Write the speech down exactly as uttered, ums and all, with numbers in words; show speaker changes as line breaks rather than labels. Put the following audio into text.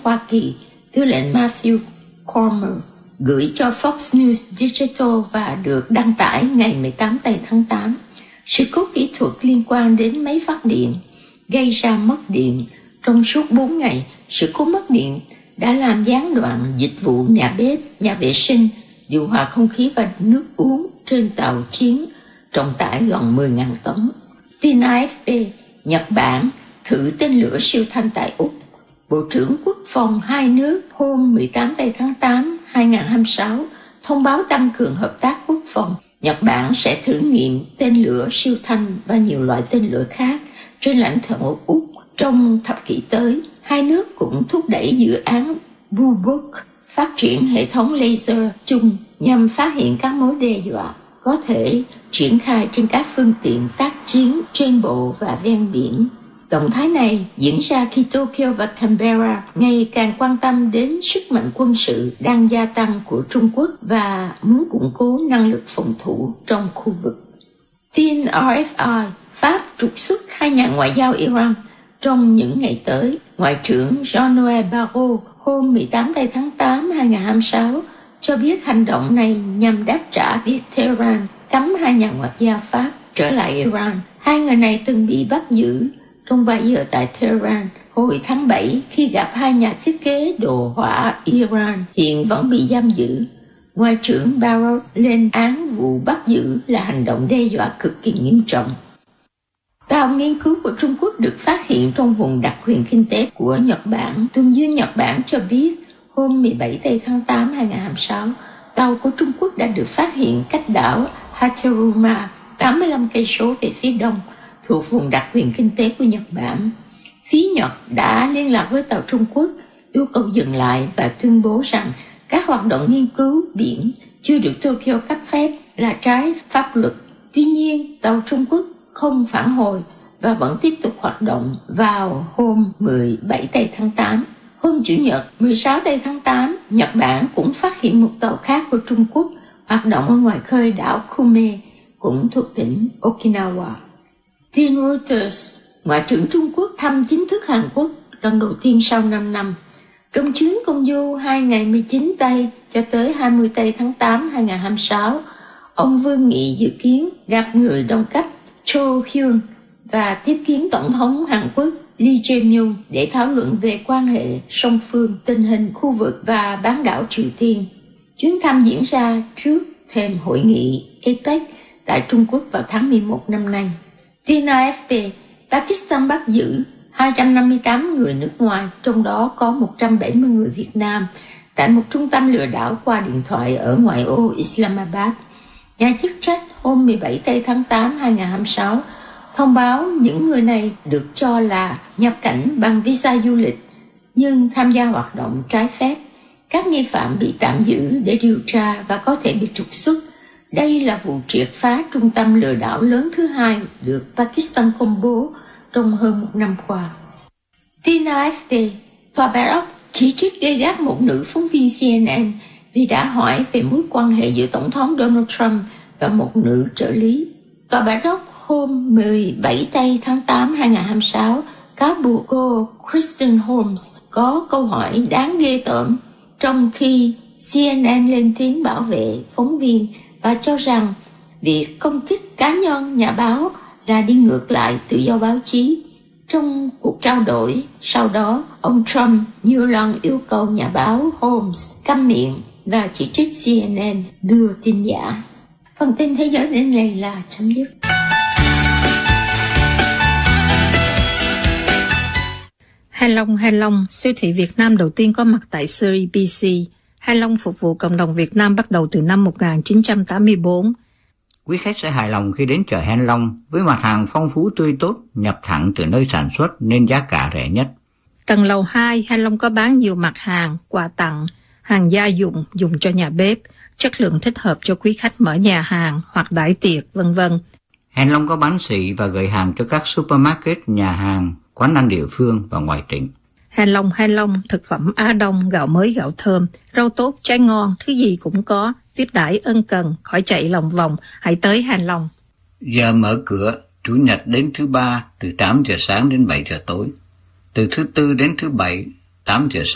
Hoa Kỳ, tư lệnh Matthew Cormer, gửi cho Fox News Digital và được đăng tải ngày mười tám tây tháng tám. Sự cố kỹ thuật liên quan đến máy phát điện gây ra mất điện trong suốt bốn ngày. Sự cố mất điện đã làm gián đoạn dịch vụ nhà bếp, nhà vệ sinh, điều hòa không khí và nước uống trên tàu chiến trọng tải gần mười nghìn tấn. Tin a ép pê, Nhật Bản thử tên lửa siêu thanh tại Úc. Bộ trưởng Quốc phòng hai nước hôm mười tám tây tháng tám hai nghìn không trăm hai mươi sáu thông báo tăng cường hợp tác quốc phòng. Nhật Bản sẽ thử nghiệm tên lửa siêu thanh và nhiều loại tên lửa khác trên lãnh thổ Úc trong thập kỷ tới. Hai nước cũng thúc đẩy dự án Blue Book, phát triển hệ thống laser chung nhằm phát hiện các mối đe dọa có thể triển khai trên các phương tiện tác chiến trên bộ và ven biển. Động thái này diễn ra khi Tokyo và Canberra ngày càng quan tâm đến sức mạnh quân sự đang gia tăng của Trung Quốc và muốn củng cố năng lực phòng thủ trong khu vực. Tin rờ ép i, Pháp trục xuất hai nhà ngoại giao Iran trong những ngày tới. Ngoại trưởng Jean-Noël Barrot hôm mười tám tây tháng tám hai nghìn không trăm hai mươi sáu cho biết hành động này nhằm đáp trả việc Tehran cấm hai nhà ngoại giao Pháp trở lại Iran. Hai người này từng bị bắt giữ trong vài giờ tại Tehran hồi tháng bảy khi gặp hai nhà thiết kế đồ họa Iran hiện vẫn bị giam giữ. Ngoại trưởng Barrot lên án vụ bắt giữ là hành động đe dọa cực kỳ nghiêm trọng. Tàu nghiên cứu của Trung Quốc được phát hiện trong vùng đặc quyền kinh tế của Nhật Bản. Tuần duyên Nhật Bản cho biết hôm mười bảy tây tháng tám hai nghìn không trăm hai mươi sáu, tàu của Trung Quốc đã được phát hiện cách đảo Hateruma tám mươi lăm cây số về phía đông thuộc vùng đặc quyền kinh tế của Nhật Bản. Phía Nhật đã liên lạc với tàu Trung Quốc yêu cầu dừng lại và tuyên bố rằng các hoạt động nghiên cứu biển chưa được Tokyo cấp phép là trái pháp luật. Tuy nhiên, tàu Trung Quốc không phản hồi và vẫn tiếp tục hoạt động vào hôm mười bảy tây tháng tám. Hôm Chủ nhật mười sáu tây tháng tám, Nhật Bản cũng phát hiện một tàu khác của Trung Quốc hoạt động ở ngoài khơi đảo Kume, cũng thuộc tỉnh Okinawa. Tin Reuters, Ngoại trưởng Trung Quốc thăm chính thức Hàn Quốc lần đầu tiên sau năm năm. Trong chuyến công du hai ngày mười chín tây cho tới hai mươi tây tháng tám hai nghìn không trăm hai mươi sáu, ông Vương Nghị dự kiến gặp người đồng cấp Cho Hyun và tiếp kiến Tổng thống Hàn Quốc Lee Jae-myung để thảo luận về quan hệ song phương, tình hình khu vực và bán đảo Triều Tiên. Chuyến thăm diễn ra trước thềm hội nghị a pếch tại Trung Quốc vào tháng mười một năm nay. Tin a ép pê, Pakistan bắt giữ hai trăm năm mươi tám người nước ngoài, trong đó có một trăm bảy mươi người Việt Nam, tại một trung tâm lừa đảo qua điện thoại ở ngoại ô Islamabad. Nhà chức trách hôm mười bảy tây tháng tám hai nghìn không trăm hai mươi sáu thông báo những người này được cho là nhập cảnh bằng visa du lịch nhưng tham gia hoạt động trái phép. Các nghi phạm bị tạm giữ để điều tra và có thể bị trục xuất. Đây là vụ triệt phá trung tâm lừa đảo lớn thứ hai được Pakistan công bố trong hơn một năm qua. Tin a ép pê, Tòa Bạch Ốc chỉ trích gay gắt một nữ phóng viên xê en en vì đã hỏi về mối quan hệ giữa Tổng thống Donald Trump và một nữ trợ lý. Tòa Bạch Ốc hôm mười bảy tây tháng tám hai nghìn không trăm hai mươi sáu cáo buộc cô Kristen Holmes có câu hỏi đáng ghê tởm, trong khi xê en en lên tiếng bảo vệ phóng viên và cho rằng việc công kích cá nhân nhà báo là đi ngược lại tự do báo chí. Trong cuộc trao đổi sau đó, ông Trump nhiều lần yêu cầu nhà báo Holmes câm miệng và chỉ trích xê en en đưa tin giả. Phần tin thế giới đến đây là chấm dứt.
Hai Long Hai Long, siêu thị Việt Nam đầu tiên có mặt tại Surrey, bê xê. Hai Long phục vụ cộng đồng Việt Nam bắt đầu từ năm một nghìn chín trăm tám mươi tư.
Quý khách sẽ hài lòng khi đến chợ Hen Long với mặt hàng phong phú tươi tốt, nhập thẳng từ nơi sản xuất nên giá cả rẻ nhất.
Tầng lầu hai, Hen Long có bán nhiều mặt hàng, quà tặng, hàng gia dụng dùng cho nhà bếp, chất lượng thích hợp cho quý khách mở nhà hàng hoặc đãi tiệc, vân vân.
Hen Long có bán xỉ và gửi hàng cho các supermarket, nhà hàng, quán ăn địa phương và ngoài tỉnh.
Hen Long Hen Long, thực phẩm Á Đông, gạo mới gạo thơm, rau tốt trái ngon, thứ gì cũng có, tiếp đãi ân cần, khỏi chạy lòng vòng, hãy tới Hen Long.
Giờ mở cửa Chủ nhật đến thứ ba từ tám giờ sáng đến bảy giờ tối, từ thứ tư đến thứ bảy tám giờ sáng